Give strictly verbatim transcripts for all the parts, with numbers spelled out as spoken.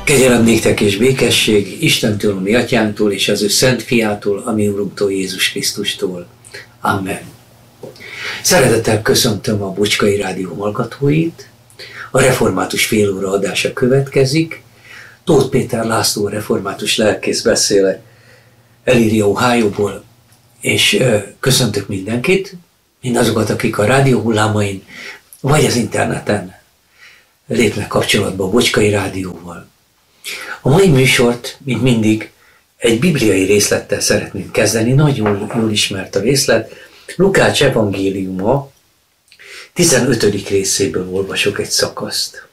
Kegyelem néktek és békesség Istentől, a mi atyánktól és az ő szent fiától, a mi Urunktól, Jézus Krisztustól. Amen. Szeretettel köszöntöm a Bocskai Rádió hallgatóit. A református félóra adása következik. Tóth Péter László, református lelkész beszélek Elyria, Ohioból, és köszöntök mindenkit, mindazokat, akik a rádió hullámain vagy az interneten lépnek kapcsolatba a Bocskai Rádióval. A mai műsort, mint mindig, egy bibliai részlettel szeretném kezdeni, nagyon jól ismert a részlet. Lukács evangéliuma tizenötödik részéből olvasok egy szakaszt.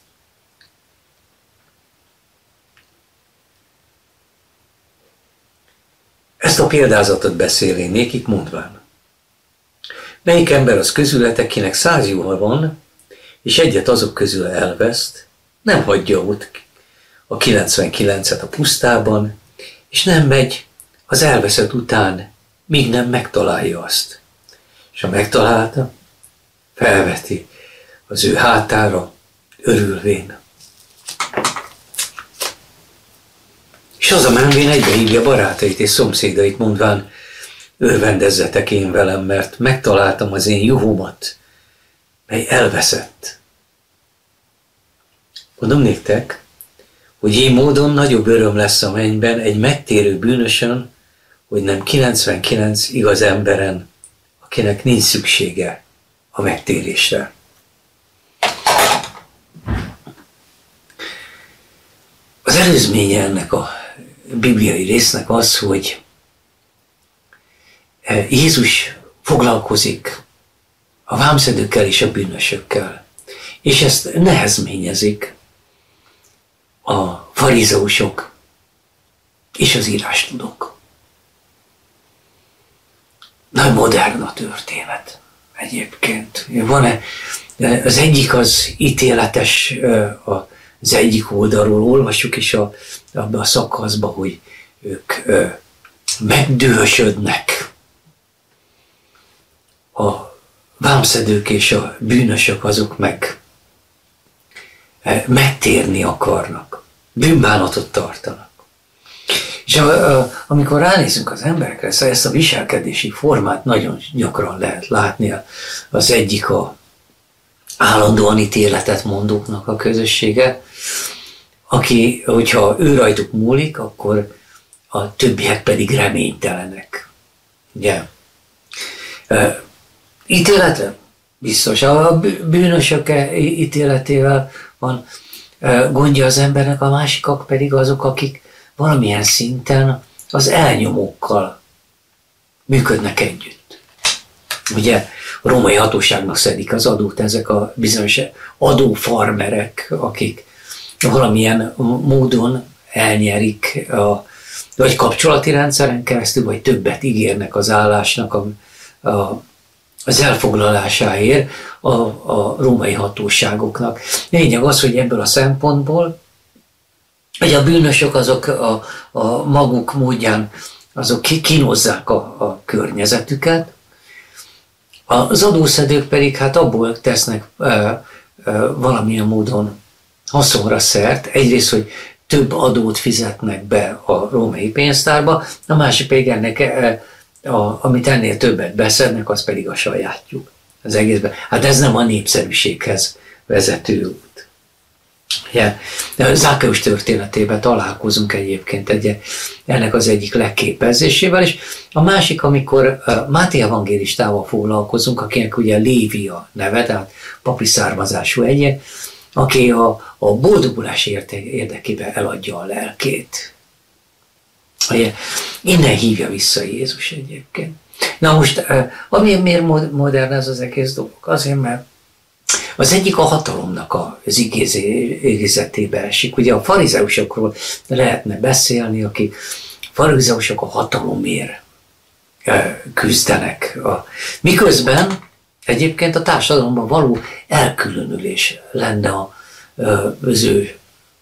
Ezt a példázatot beszélén nékik mondván. Melyik ember az közületek, kinek száz juha van, és egyet azok közül elveszt, nem hagyja ott a kilencvenkilencet a pusztában, és nem megy az elveszett után, míg nem megtalálja azt. És ha megtalálta, felveti az ő hátára, örülvén. És az a menvén egybehívja barátait és szomszédait, mondván, örvendezzetek én velem, mert megtaláltam az én juhomat, mely elveszett. Mondom néktek, hogy így módon nagyobb öröm lesz a mennyben egy megtérő bűnösön, hogy nem kilencvenkilenc igaz emberen, akinek nincs szüksége a megtérésre. Az előzménye ennek a bibliai résznek az, hogy Jézus foglalkozik a vámszedőkkel és a bűnösökkel, és ezt nehezményezik a farizeusok és az írástudók. Nagy modern a történet egyébként. Van-e, az egyik az ítéletes, az egyik oldalról olvassuk is a, abba a szakaszba, hogy ők megdühösödnek. A vámszedők és a bűnösök azok meg megtérni akarnak, bűnbánatot tartanak. És a, a, amikor ránézünk az emberekre, ezt a viselkedési formát nagyon gyakran lehet látni. Az egyik a állandóan ítéletet mondóknak a közössége, aki, hogyha ő rajtuk múlik, akkor a többiek pedig reménytelenek. Ugye? E, ítéletre? Biztos. A bűnösök ítéletével van gondja az embernek, a másikak pedig azok, akik valamilyen szinten az elnyomókkal működnek együtt. Ugye a római hatóságnak szedik az adót ezek a bizonyos adófarmerek, akik valamilyen módon elnyerik, a, vagy kapcsolati rendszeren keresztül, vagy többet ígérnek az állásnak a, a az elfoglalásáért a, a római hatóságoknak. Lényeg az, hogy ebből a szempontból, hogy a bűnösök azok a, a maguk módján azok kínozzák a, a környezetüket, az adószedők pedig hát abból tesznek e, e, valamilyen módon haszonra szert. Egyrészt, hogy több adót fizetnek be a római pénztárba, a másik pedig ennek e, A, amit ennél többet beszednek, az pedig a sajátjuk az egészben. Hát ez nem a népszerűséghez vezető út. Ja, Zákeus történetében találkozunk egyébként egy, ennek az egyik legképezésével, és a másik, amikor Máté evangélistával foglalkozunk, akinek ugye Lévi a neve, tehát papi származású egyek, aki a, a boldogulás érdekében eladja a lelkét. Ugye, innen hívja vissza Jézus egyébként. Na most, ami miért modern ez az egész dolog? Azért, mert az egyik a hatalomnak az igézetébe esik. Ugye a farizeusokról lehetne beszélni, akik farizeusok a hatalomért küzdenek. Miközben egyébként a társadalomban való elkülönülés lenne az ő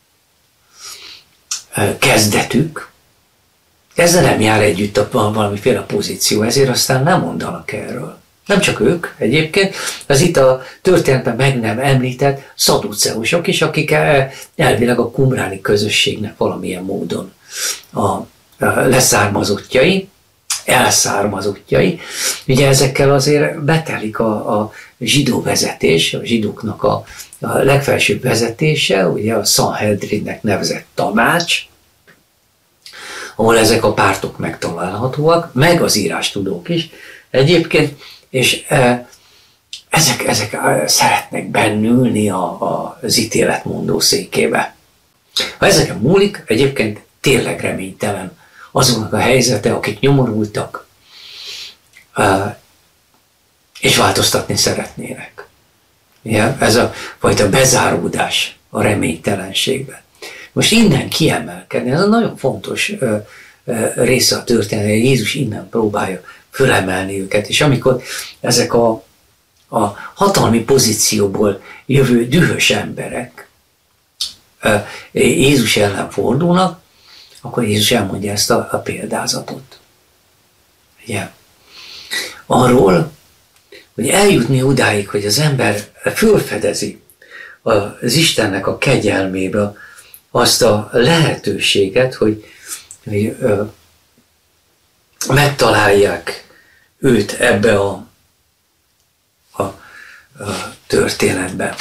kezdetük. Ezzel nem jár együtt a, valamiféle pozíció, ezért aztán nem mondanak erről. Nem csak ők egyébként, az itt a történetben meg nem említett szaduceusok is, akik elvileg a kumráni közösségnek valamilyen módon a leszármazottjai, elszármazottjai. Ugye ezekkel azért betelik a, a zsidó vezetés, a zsidóknak a, a legfelsőbb vezetése, ugye a Sanhedrinnek nevezett tanács, ahol ezek a pártok megtalálhatóak, meg az írástudók is egyébként, és e, ezek, ezek szeretnek bennülni a, a, az ítéletmondó székébe. Ha ezeken múlik, egyébként tényleg reménytelen azoknak a helyzete, akik nyomorultak, e, és változtatni szeretnének. Ja, ez a fajta bezáródás a reménytelenségben. Most innen kiemelkedni, ez a nagyon fontos ö, ö, része a történetnek, Jézus innen próbálja fölemelni őket, és amikor ezek a, a hatalmi pozícióból jövő dühös emberek ö, Jézus ellen fordulnak, akkor Jézus elmondja ezt a, a példázatot. Ugye? Arról, hogy eljutni odáig, hogy az ember fölfedezi az Istennek a kegyelmébe azt a lehetőséget, hogy, hogy ö, megtalálják őt ebbe a, a, a történetbe.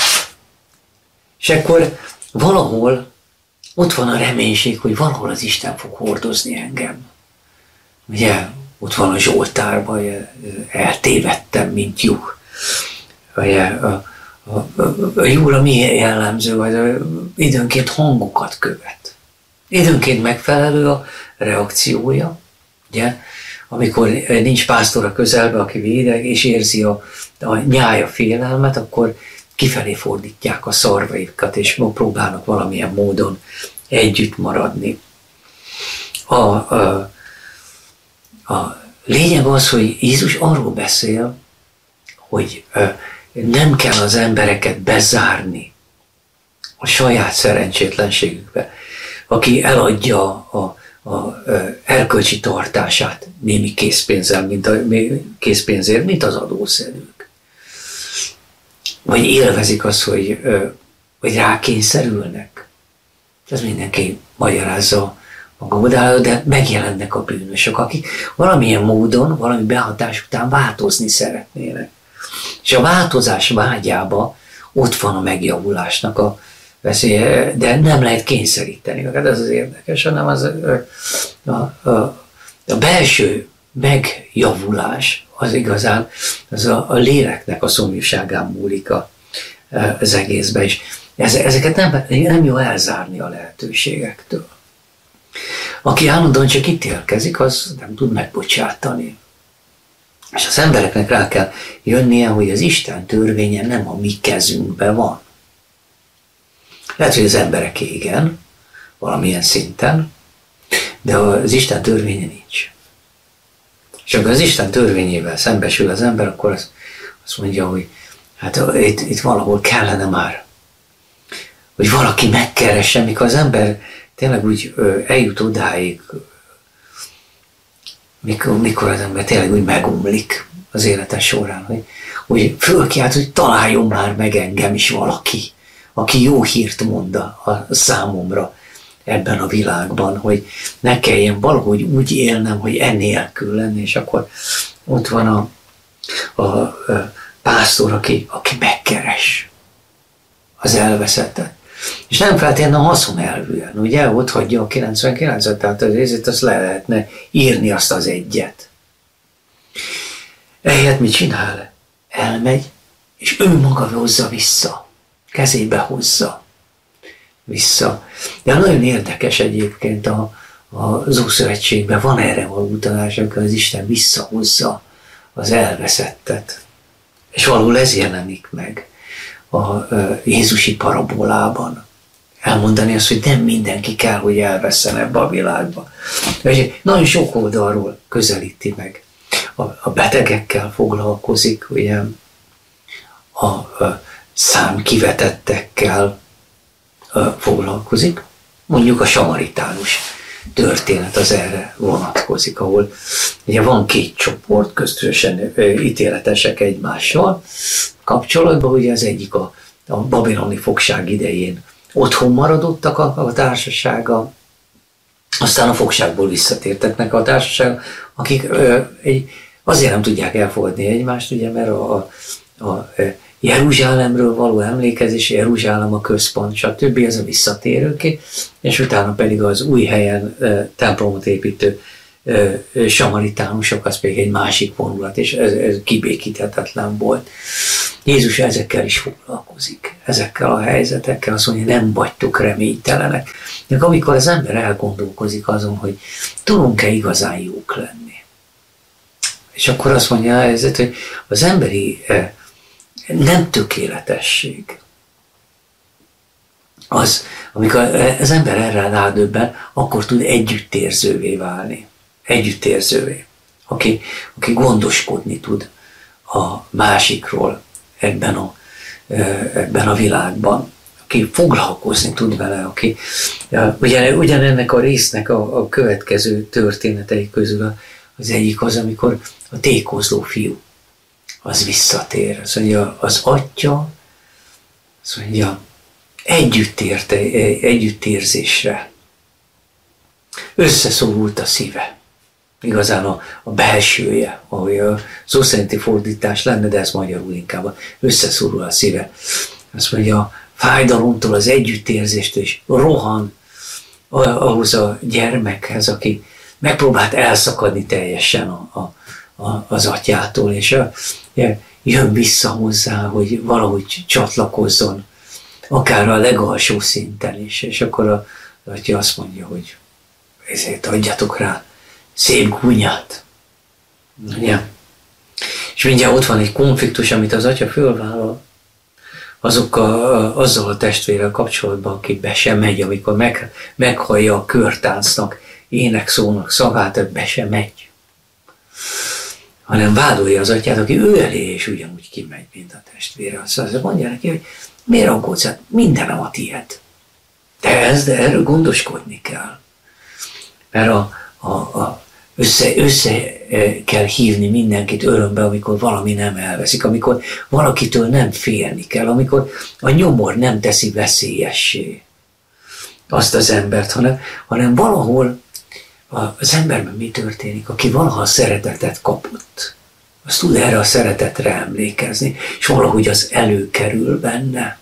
És akkor valahol ott van a reménység, hogy valahol az Isten fog hordozni engem. Ugye, ott van a Zsoltárban, eltévedtem, mint juh. Ugye, a, a, a, a juhra mi jellemző, hogy időnként hangokat követ. Időnként megfelelő a reakciója, ugye? Amikor nincs pásztor a közelbe, aki védeg, és érzi a, a nyája félelmet, akkor kifelé fordítják a szarvaikat, és próbálnak valamilyen módon együtt maradni. A, a, a lényeg az, hogy Jézus arról beszél, hogy nem kell az embereket bezárni a saját szerencsétlenségükbe. Aki eladja a, a, a erkölcsi tartását némi készpénzzel, mint a, készpénzért, mint az adószedők. Vagy élvezik azt, hogy, hogy rákényszerülnek. Ez mindenki magyarázza maga odálló, de megjelennek a bűnösök, akik valamilyen módon, valami behatás után változni szeretnének. És a változás vágyába ott van a megjavulásnak a veszélye, de nem lehet kényszeríteni őket, ez az érdekes, hanem az a, a, a belső megjavulás az igazán, az a, a léleknek a szomjúságán múlik a, az egészben, és ezeket nem, nem jó elzárni a lehetőségektől. Aki állandóan csak ítélkezik, az nem tud megbocsátani. És az embereknek rá kell jönnie, hogy az Isten törvénye nem a mi kezünkben van. Lehet, hogy az emberek igen, valamilyen szinten, de az Isten törvénye nincs. És amikor az Isten törvényével szembesül az ember, akkor az, azt mondja, hogy hát itt, itt valahol kellene már, hogy valaki megkeresse, mikor az ember tényleg úgy eljut odáig, mikor, mikor az ember tényleg úgy megomlik az élete során, hogy, hogy fölkiált, hogy találjon már meg engem is valaki, aki jó hírt mond a számomra ebben a világban, hogy ne kelljen valahogy úgy élnem, hogy ennélkül lenni, és akkor ott van a, a, a pásztor, aki, aki megkeres az elveszettet. És nem feltétlenül haszonelvűen, ugye, ott hagyja a kilencvenkilencet, tehát az részét azt le lehetne írni azt az egyet. Ehelyett mit csinál? Elmegy, és ő maga hozza vissza, kezébe hozza vissza. De nagyon érdekes egyébként a, az Ószövetségben van erre való utalás, amikor az Isten visszahozza az elveszettet. És valahol ez jelenik meg a jézusi parabolában. Elmondani azt, hogy nem mindenki kell, hogy elvesszen ebbe a világba. Nagyon sok oldalról közelíti meg. A betegekkel foglalkozik, ugye, a számkivetettekkel foglalkozik, mondjuk a samaritánus történet az erre vonatkozik, ahol ugye van két csoport, közösen ítéletesek egymással kapcsolatban, ugye az egyik a, a babiloni fogság idején otthon maradottak a, a társasága, aztán a fogságból visszatértetnek a társaság, akik ö, egy, azért nem tudják elfogadni egymást, ugye, mert a, a, a Jeruzsálemről való emlékezés, Jeruzsálem a központ, stb. Ez a visszatérőké, és utána pedig az új helyen e, templomot építő e, samaritánusok, az pedig egy másik vonulat, és ez, ez kibékíthetetlen volt. Jézus ezekkel is foglalkozik, ezekkel a helyzetekkel, azt mondja, nem vagytok reménytelenek. De amikor az ember elgondolkozik azon, hogy tudunk-e igazán jók lenni, és akkor azt mondja a helyzet, hogy az emberi e, nem tökéletesség. Az, amikor az ember erre rádöbben, akkor tud együttérzővé válni. Együttérzővé. Aki, aki gondoskodni tud a másikról ebben a, ebben a világban. Aki foglalkozni tud vele. Aki, ugyan, ugyanennek a résznek a, a következő történetei közül az egyik az, amikor a tékozló fiú az visszatér. Azt mondja, az atya, azt mondja, együttérte, együttérzésre. Összeszorult a szíve. Igazán a, a belsője, ahogy az szó szerinti fordítás lenne, de ez magyarul inkább összeszorul a szíve. Azt mondja, a fájdalomtól, az együttérzéstől is rohan ahhoz a gyermekhez, aki megpróbált elszakadni teljesen a, a az atyától, és jön vissza hozzá, hogy valahogy csatlakozzon, akár a legalsó szinten is, és akkor az atya azt mondja, hogy ezért adjatok rá szép gúnyát. Ja. És mindjárt ott van egy konfliktus, amit az atya fölvállal, azokkal, azzal a testvérrel kapcsolatban, aki be sem megy, amikor meg, meghallja a körtáncnak, énekszónak szavát, be sem megy. Hanem vádolja az atyát, aki ő elé és ugyanúgy kimegy, mint a testvére. Azt mondja neki, hogy miért aggódsz? Hát mindenem a tiéd. De ez, de erről gondoskodni kell. Mert a, a, a össze, össze kell hívni mindenkit örömbe, amikor valami nem elveszik, amikor valakitől nem félni kell, amikor a nyomor nem teszi veszélyessé azt az embert, hanem, hanem valahol az emberben mi történik, aki valaha szeretetet kapott, az tud erre a szeretetre emlékezni, és valahogy az előkerül benne.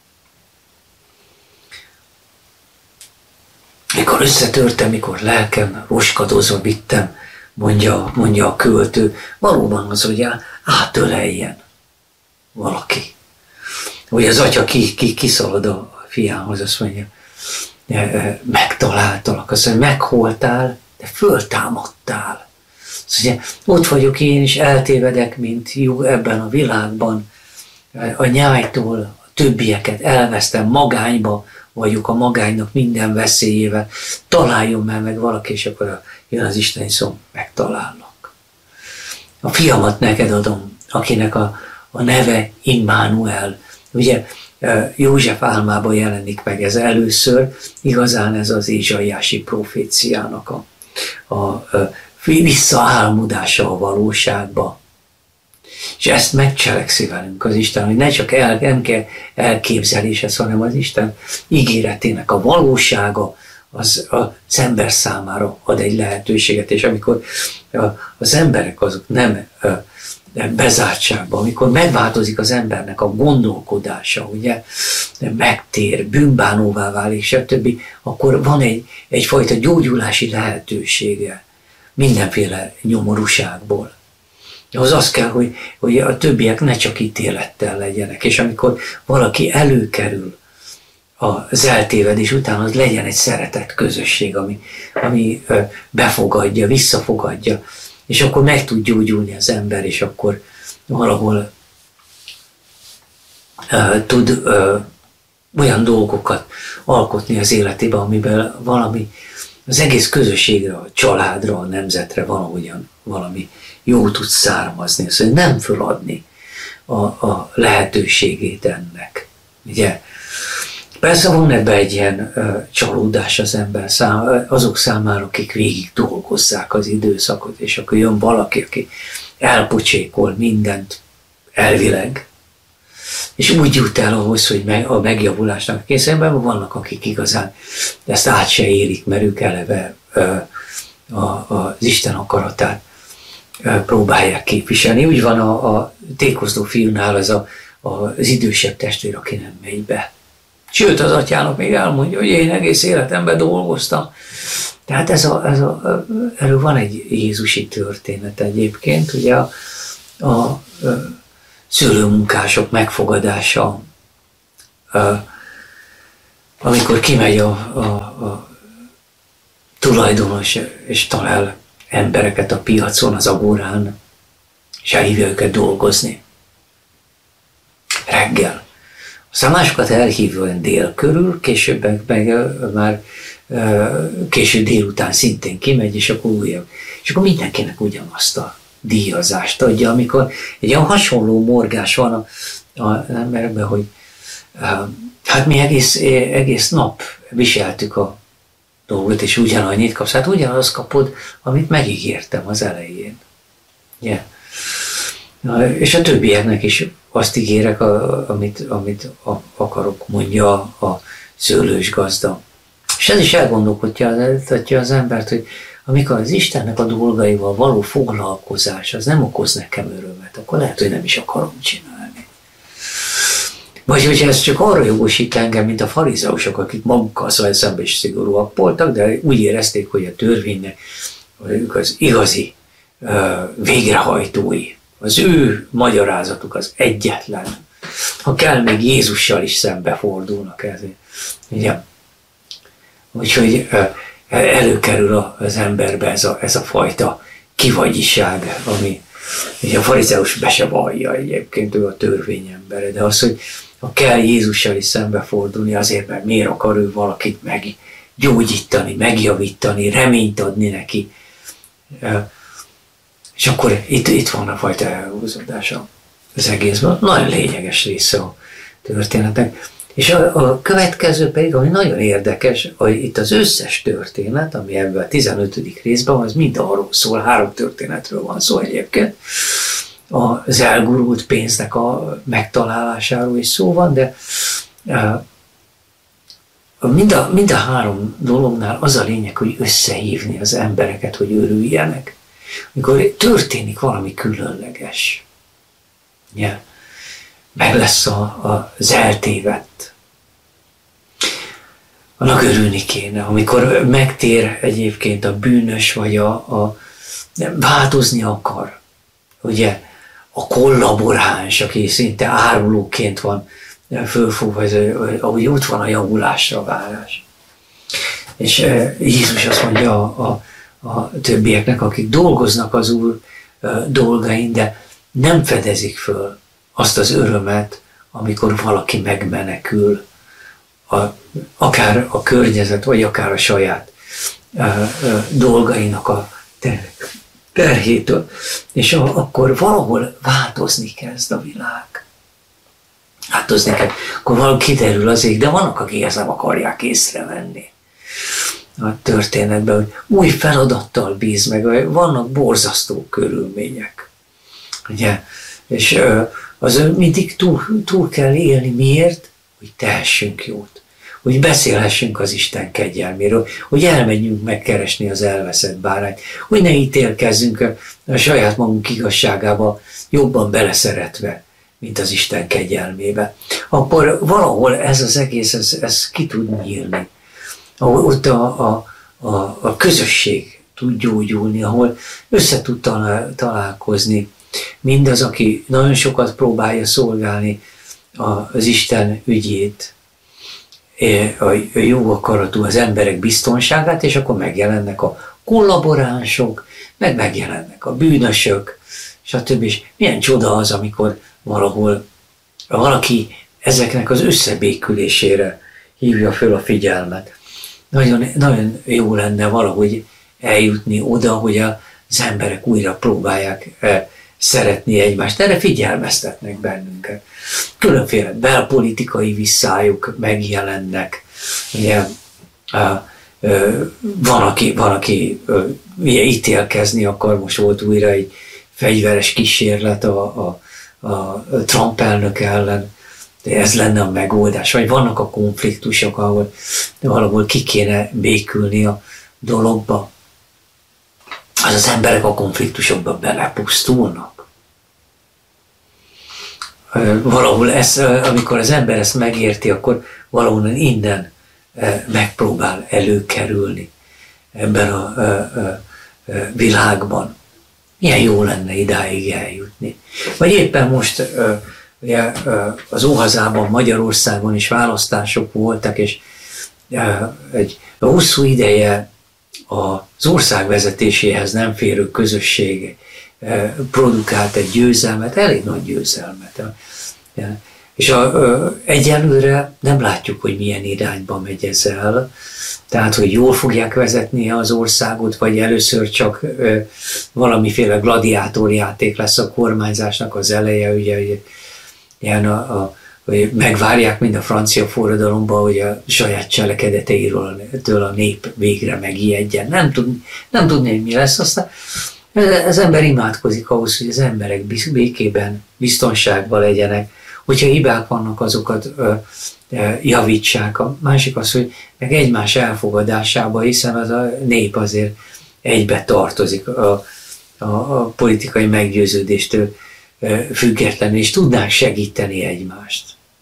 Mikor összetörtem, mikor lelkem roskadozva vittem, mondja, mondja a költő, valóban az, hogy átöleljen valaki. Hogy az atya ki, ki, kiszalad a fiához, azt mondja, megtaláltalak, azt mondja, megholtál, de föltámadtál. Azt mondja, ott vagyok én is, eltévedek, mint jó ebben a világban, a nyájtól, a többieket elvesztem, magányba vagyok, a magánynak minden veszélyével, találjon már meg valaki, és akkor jön az Isten szó, megtalállak. A fiamat neked adom, akinek a, a neve Immanuel. Ugye József álmában jelenik meg ez először, igazán ez az ézsaiási proféciának a, a, a visszaálmodása a valóságba. És ezt megcselekszi velünk az Isten, hogy ne csak el, nem kell elképzeléshez, hanem az Isten ígéretének a valósága az az ember számára ad egy lehetőséget, és amikor az emberek azok nem bezártságban, amikor megváltozik az embernek a gondolkodása, ugye, megtér, bűnbánóvá válik, stb., akkor van egy, egyfajta gyógyulási lehetősége mindenféle nyomorúságból. Az az kell, hogy, hogy a többiek ne csak ítélettel legyenek, és amikor valaki előkerül az eltévedés után, az legyen egy szeretett közösség, ami, ami befogadja, visszafogadja, és akkor meg tud gyógyulni az ember, és akkor valahol uh, tud uh, olyan dolgokat alkotni az életében, amiben valami az egész közösségre, a családra, a nemzetre valahogyan valami jó tud származni. Szóval nem föladni a, a lehetőségét ennek. Ugye? Persze van ebben egy ilyen uh, csalódás az ember szám, azok számára, akik végig dolgozzák az időszakot, és akkor jön valaki, aki elpocsékol mindent elvileg, és úgy jut el ahhoz, hogy meg, a megjavulásnak készülben vannak, akik igazán ezt át se érik, mert ők eleve uh, a, az Isten akaratát uh, próbálják képviselni. Úgy van a, a tékozló fiúnál az a, a, az idősebb testvér, aki nem megy be. Sőt, az atyának még elmondja, hogy én egész életemben dolgoztam. Tehát ez a, ez a, erről van egy jézusi történet egyébként, ugye a, a, a szülőmunkások megfogadása, a, amikor kimegy a, a, a tulajdonos és talál embereket a piacon, az agórán, és elhívja őket dolgozni. Reggel. Aztán másokat elhívja dél körül, később meg már késő délután szintén kimegy, és akkor újabb. És akkor mindenkinek ugyanazt a díjazást adja, amikor egy olyan hasonló morgás van a, a emberekben, hogy hát mi egész, egész nap viseltük a dolgot, és ugyanannyit kapsz. Hát ugyanazt kapod, amit megígértem az elején. Yeah. És a többieknek is azt ígérek, amit, amit akarok, mondja a szőlős gazda. És ez is elgondolkodja az embert, hogy amikor az Istennek a dolgaival való foglalkozás, az nem okoz nekem örömet, akkor lehet, hogy nem is akarom csinálni. Vagy hogyha ez csak arra jogosít engem, mint a farizeusok, akik magukkal szóval szemben is szigorúak voltak, de úgy érezték, hogy a törvénynek ők az igazi uh, végrehajtói. Az ő magyarázatuk az egyetlen. Ha kell, még Jézussal is szembefordulnak ezért. Ugye? Úgyhogy előkerül az emberbe ez a, ez a fajta kivagyiság, ami ugye a farizeus be se vallja egyébként, ő a törvényembere, de az, hogy ha kell Jézussal is szembefordulni, azért, mert miért akar ő valakit meggyógyítani, megjavítani, reményt adni neki. És akkor itt, itt van a fajta elhúzódása az egészben. Nagyon lényeges része a történetnek. És a, a következő pedig, ami nagyon érdekes, hogy itt az összes történet, ami ebben a tizenötödik részben van, az mind arról szól, három történetről van szó egyébként. Az elgurult pénznek a megtalálásáról is szó van, de mind a, mind a három dolognál az a lényeg, hogy összehívni az embereket, hogy örüljenek. Amikor történik valami különleges, yeah. Meg lesz a, a, az eltévedt. Annak örülni kéne, amikor megtér egyébként a bűnös, vagy a, a változni akar. Ugye a kollaboráns, aki szinte árulóként van fölfogva, ahogy ott van a javulásra várás. És Jézus azt mondja a, a a többieknek, akik dolgoznak az Úr dolgain, de nem fedezik föl azt az örömet, amikor valaki megmenekül, a, akár a környezet, vagy akár a saját a, a dolgainak a ter, terhétől. És a, akkor valahol változni kezd a világ. Változni kezd. Akkor valahol kiderül az ég, de vannak, akik ezt nem akarják észrevenni a történetben, hogy új feladattal bíz meg, vannak borzasztó körülmények. Ugye? És az mindig túl, túl kell élni. Miért? Hogy tehessünk jót. Hogy beszélhessünk az Isten kegyelméről, hogy elmenjünk megkeresni az elveszett bárányt, hogy ne ítélkezzünk a, a saját magunk igazságába jobban beleszeretve, mint az Isten kegyelmébe. Akkor valahol ez az egész, ez, ez ki tud nyílni. Ahol ott a, a, a, a közösség tud gyógyulni, ahol össze tud talál, találkozni mindaz, aki nagyon sokat próbálja szolgálni az Isten ügyét, a jó akaratú az emberek biztonságát, és akkor megjelennek a kollaboránsok, meg megjelennek a bűnösök, stb. És milyen csoda az, amikor valahol valaki ezeknek az összebékülésére hívja föl a figyelmet. Nagyon, nagyon jó lenne valahogy eljutni oda, hogy az emberek újra próbálják szeretni egymást. Erre figyelmeztetnek bennünket. Különféle belpolitikai visszájuk megjelennek. Ugye, van, aki, van, aki ugye, ítélkezni akar, most volt újra egy fegyveres kísérlet a, a, a Trump elnök ellen, de ez lenne a megoldás. Vagy vannak a konfliktusok, ahol valahol ki kéne békülni a dologba. Az az emberek a konfliktusokba belepusztulnak. Valahol ez, amikor az ember ezt megérti, akkor valahonnan innen megpróbál előkerülni ebben a világban. Milyen jó lenne idáig eljutni. Vagy éppen most ugye, az Óhazában, Magyarországon is választások voltak, és egy hosszú ideje az ország vezetéséhez nem férő közösség produkált egy győzelmet, elég nagy győzelmet. És a, ö, egyelőre nem látjuk, hogy milyen irányba megy ez el. Tehát, hogy jól fogják vezetni az országot, vagy először csak ö, valamiféle gladiátorjáték lesz a kormányzásnak az eleje, ugye, ugye ilyen a, a, hogy megvárják, mint a francia forradalomban, hogy a saját cselekedeteiről a nép végre megijedjen. Nem, tud, nem tudni, hogy mi lesz, aztán az ember imádkozik ahhoz, hogy az emberek békében, biztonságban legyenek, hogyha hibák vannak, azokat ö, ö, javítsák. A másik az, hogy meg egymás elfogadásába, hiszen az a nép azért egybe tartozik a, a, a politikai meggyőződéstől ö, függetlenül, és tudnánk segíteni egymást.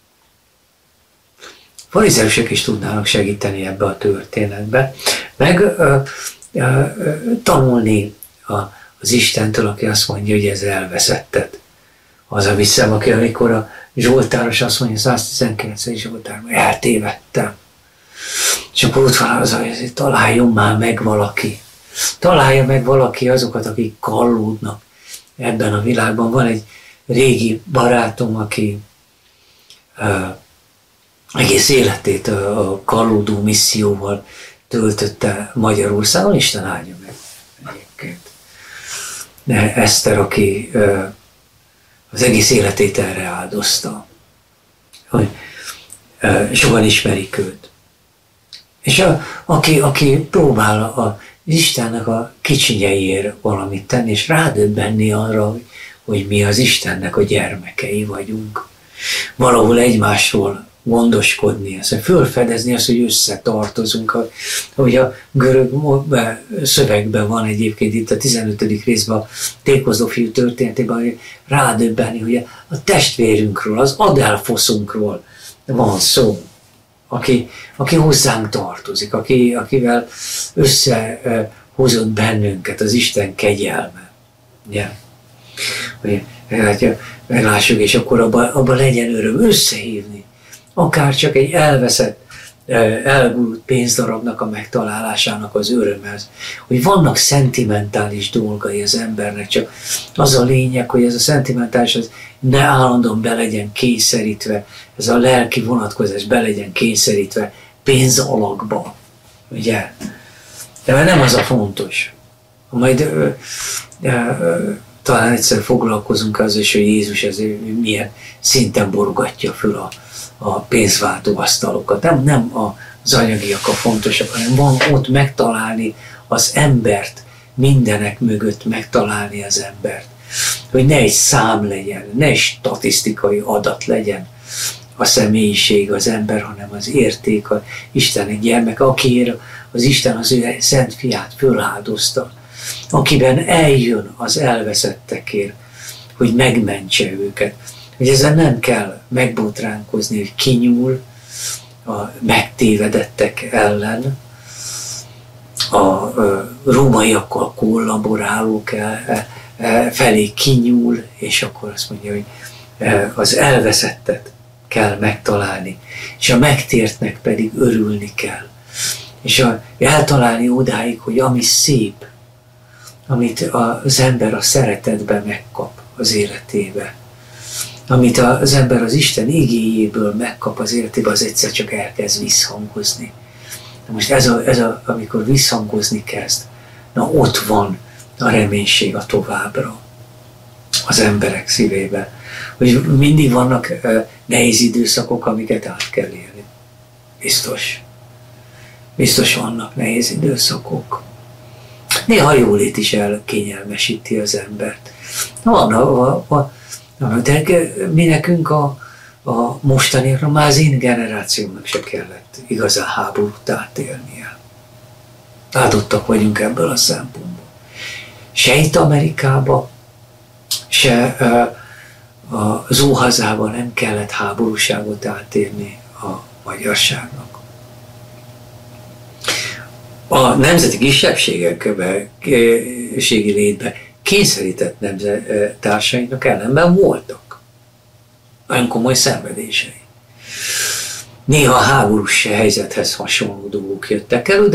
Farizeusok is tudnának segíteni ebbe a történetbe, meg ö, ö, ö, tanulni a, az Istentől, aki azt mondja, hogy ez elveszettet. Az a vissza, aki amikor a Zsoltáros azt mondja, száztizenkilencedik Zsoltárban, eltévedtem. És akkor ott van az, hogy találjon már meg valaki. Találja meg valaki azokat, akik kallódnak ebben a világban. Van egy régi barátom, aki uh, egész életét a, a kallódó misszióval töltötte Magyarországon, Isten áldja meg egyébként. De Eszter, aki uh, az egész életét erre áldozta, hogy uh, sokan ismerik őt. És a, aki, aki próbál a Istennek a kicsinyeiért valamit tenni, és rádöbbenni arra, hogy, hogy mi az Istennek a gyermekei vagyunk. Valahol egymásról gondoskodni, ezt, fölfedezni azt, hogy összetartozunk. Ahogy a görög szövegben van egyébként itt a tizenötödik részben a tékozló fiú történetében, hogy rádöbbenni, hogy a testvérünkről, az adelfoszunkról van szó, aki, aki hozzánk tartozik, aki, akivel összehozott bennünket az Isten kegyelme. Yeah. Hogy meglássuk, és akkor abban abba legyen öröm összehívni. Akár csak egy elveszett, elgurult pénzdarabnak a megtalálásának az örömhez. Hogy vannak szentimentális dolgai az embernek, csak az a lényeg, hogy ez a szentimentális az ne állandóan be legyen kényszerítve, ez a lelki vonatkozás be legyen kényszerítve pénz alakba. Ugye? De mert nem az a fontos. Majd ö, ö, ö, talán egyszer foglalkozunk azzal is, hogy Jézus ezért milyen szinten borogatja föl a a pénzváltó asztalokat. Nem, nem az anyagiak a fontosak, hanem van ott megtalálni az embert, mindenek mögött megtalálni az embert. Hogy ne egy szám legyen, ne egy statisztikai adat legyen a személyiség, az ember, hanem az érték, az Isten egy gyermek, akiért az Isten az ő szent fiát föláldozta, akiben eljön az elveszettekért, hogy megmentse őket. Hogy ezzel nem kell megbotránkozni, hogy kinyúl a megtévedettek ellen, a rómaiakkal kollaborálók felé kinyúl, és akkor azt mondja, hogy az elveszettet kell megtalálni, és a megtértnek pedig örülni kell. És a, eltalálni odáig, hogy ami szép, amit az ember a szeretetben megkap az életébe, amit az ember az Isten igéjéből megkap az életében, az egyszer csak elkezd visszhangozni. Na most ez, a, ez a, amikor visszhangozni kezd, na ott van a reménység a továbbra. az emberek szívében. Hogy mindig vannak nehéz időszakok, amiket át kell élni. Biztos. Biztos vannak nehéz időszakok. Néha a jólét is elkényelmesíti az embert. Van, a, a, a, de mi nekünk a, a mostaniakra, már az én generációnak se kellett igazán háborút átélnie. Áldottak vagyunk ebből a szempontból. Se itt Amerikában, se uh, az óhazában nem kellett háborúságot átélni a magyarságnak. A nemzeti kisebbségek létbe kényszerített nemzettársainak ellenben voltak nagyon komoly szenvedései. Néha a háborús helyzethez hasonló dolgok jöttek elő,